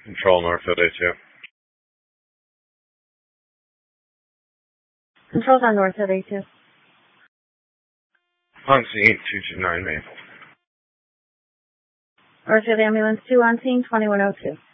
Control Northfield A2. Controls on Northfield A2. On scene, 229 Maple. Northfield Ambulance 2 on scene, 2102.